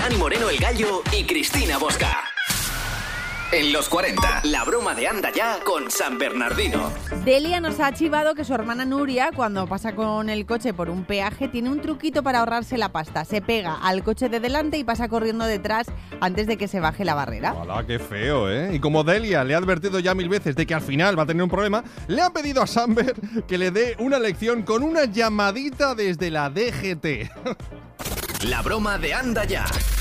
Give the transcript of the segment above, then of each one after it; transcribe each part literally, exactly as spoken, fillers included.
Dani Moreno el Gallo y Cristina Bosca. En los cuarenta, la broma de Anda Ya con San Bernardino. Delia nos ha chivado que su hermana Nuria, cuando pasa con el coche por un peaje, tiene un truquito para ahorrarse la pasta. Se pega al coche de delante y pasa corriendo detrás antes de que se baje la barrera. ¡Hala, qué feo, eh! Y como Delia le ha advertido ya mil veces de que al final va a tener un problema, le ha pedido a Samber que le dé una lección con una llamadita desde la D G T. La broma de Anda Ya.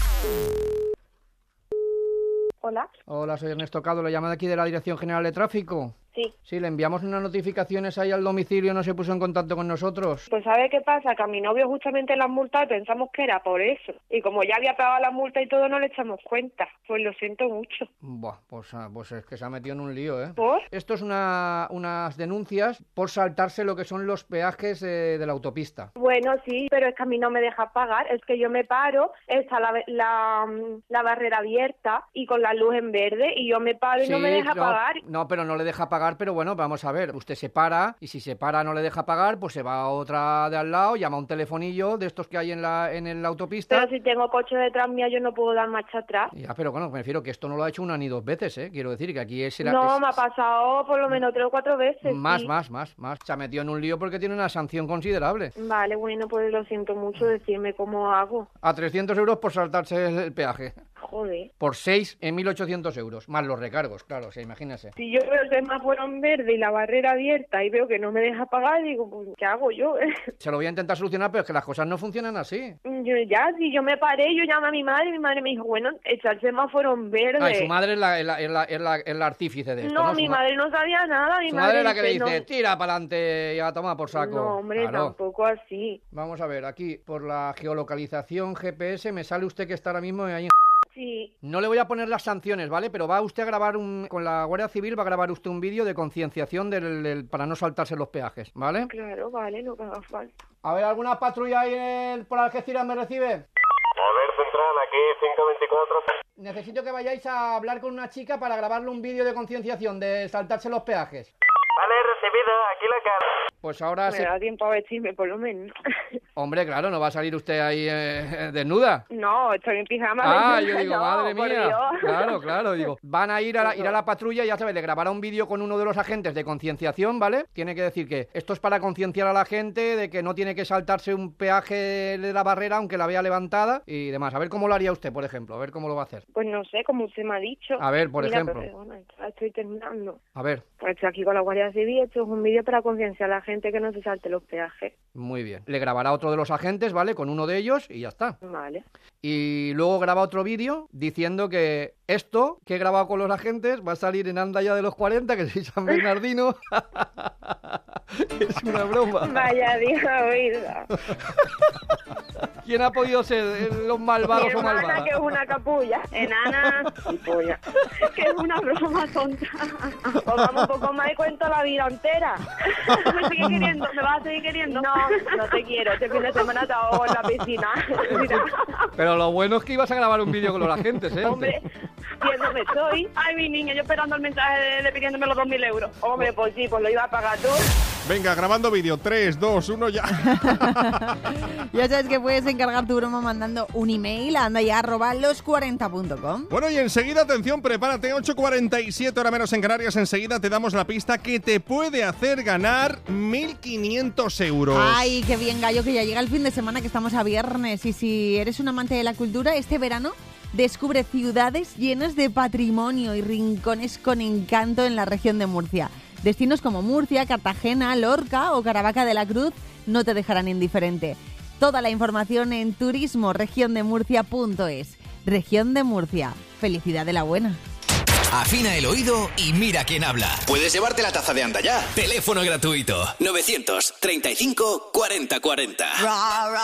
Hola. Hola, soy Ernesto Cado, le llamo de aquí de la Dirección General de Tráfico. Sí. Sí, le enviamos unas notificaciones ahí al domicilio, no se puso en contacto con nosotros. Pues ¿sabe qué pasa? Que a mi novio justamente las multas y pensamos que era por eso. Y como ya había pagado la multa y todo, no le echamos cuenta. Pues lo siento mucho. Buah, pues, pues es que se ha metido en un lío, ¿eh? ¿Por? Esto es una, unas denuncias por saltarse lo que son los peajes eh, de la autopista. Bueno, sí, pero es que a mí no me deja pagar. Es que yo me paro, está la, la, la barrera abierta y con la luz en verde y yo me paro y Sí, no me deja no, pagar. No, pero no le deja pagar, pero bueno, vamos a ver. Usted se para y si se para no le deja pagar, pues se va a otra de al lado, llama a un telefonillo de estos que hay en la, en la autopista. Pero si tengo coche detrás mío, yo no puedo dar marcha atrás. Ya, pero bueno, me refiero que esto no lo ha hecho una ni dos veces, ¿eh? Quiero decir que aquí es... La, No, es, me ha pasado por lo menos tres o cuatro veces. Más, sí. más, más, más. Se ha metido en un lío porque tiene una sanción considerable. Vale, bueno, pues lo siento mucho, decirme cómo hago. A trescientos euros por saltarse el, el peaje. Joder. Por seis en mil ochocientos euros, más los recargos, claro, o sea, imagínese. Si yo veo el semáforo en verde y la barrera abierta y veo que no me deja pagar, digo, pues, ¿qué hago yo? Se lo voy a intentar solucionar, pero es que las cosas no funcionan así. Yo ya, si yo me paré, yo llamé a mi madre y mi madre me dijo, bueno, echa el semáforo en verde. Ah, y su madre es la, es la, es la, es la, es la artífice de esto, ¿no? No, mi Su madre no sabía nada. Mi Su madre madre es la que le dice, dice, no, tira para adelante y a tomar por saco. no, hombre, Claro. tampoco así. Vamos a ver, aquí, por la geolocalización G P S, me sale usted que está ahora mismo ahí en... Sí. No le voy a poner las sanciones, ¿vale? Pero va usted a grabar un... Con la Guardia Civil va a grabar usted un vídeo de concienciación del, del... para no saltarse los peajes, ¿vale? Claro, vale, no que haga falta. A ver, ¿alguna patrulla ahí en el... por Algeciras me recibe? A ver, Central, aquí cinco veinticuatro. Necesito que vayáis a hablar con una chica para grabarle un vídeo de concienciación de saltarse los peajes. Vale, recibido, aquí la cara. Pues ahora Me se... da tiempo a vestirme, por lo menos. Hombre, claro, no va a salir usted ahí eh, desnuda. No, estoy en pijama. Ah, desnuda, yo digo, no, madre por mía. Dios. Claro, claro, digo. Van a ir a la, ir a la patrulla y ya sabes, le grabará un vídeo con uno de los agentes de concienciación, ¿vale? Tiene que decir que esto es para concienciar a la gente de que no tiene que saltarse un peaje de la barrera aunque la vea levantada y demás. A ver cómo lo haría usted, por ejemplo, a ver cómo lo va a hacer. Pues no sé, como usted me ha dicho. A ver, por Mira, ejemplo. pero, bueno, ya estoy terminando. A ver, Pues estoy aquí con la Guardia Civil, esto es un vídeo para concienciar a la gente que no se salte los peajes. muy bien. Le grabará otro de los agentes, ¿vale? Con uno de ellos y ya está. Vale. Y luego graba otro vídeo diciendo que esto que he grabado con los agentes va a salir en Anda Ya de los cuarenta, que soy San Bernardino. Es una broma. Vaya Dios, oída. ¿Quién ha podido ser los Mi malvados o hermana, malvadas? que es una capulla. Enana y polla. Que es una broma tonta. Pues vamos un poco más y cuento la vida entera. ¿Me sigue queriendo? ¿Me vas a seguir queriendo? No, no te quiero. Este fin de semana te ahogo en la piscina. Mira. Pero lo bueno es que ibas a grabar un vídeo con los agentes, ¿eh? Hombre, viéndome estoy. Ay, mi niña, yo esperando el mensaje de, de pidiéndome los dos mil euros. Hombre, pues sí, pues lo iba a pagar tú. Venga, grabando vídeo. tres, dos, uno, ya. Ya sabes que puedes encargar tu broma mandando un email a andaya arroba los cuarenta punto com. Bueno, y enseguida, atención, prepárate, ocho cuarenta y siete, hora menos en Canarias. Enseguida te damos la pista que te puede hacer ganar mil quinientos euros. Ay, qué bien, Gallo, que ya llega el fin de semana, que estamos a viernes. Y si eres un amante de la cultura, este verano descubre ciudades llenas de patrimonio y rincones con encanto en la región de Murcia. Destinos como Murcia, Cartagena, Lorca o Caravaca de la Cruz no te dejarán indiferente. Toda la información en turismo región de murcia punto es. Región de Murcia. Felicidad de la buena. Afina el oído y mira quién habla. Puedes llevarte la taza de Anda Ya. Teléfono gratuito. novecientos treinta y cinco cuarenta cuarenta.